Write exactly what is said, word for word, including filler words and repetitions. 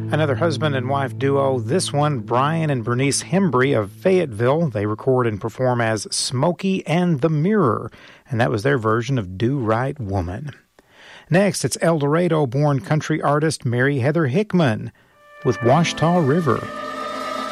Another husband and wife duo, this one, Brian and Bernice Hembry of Fayetteville. They record and perform as Smokey and the Mirror, and that was their version of Do Right Woman. Next, it's El Dorado-born country artist Mary Heather Hickman with Washita River.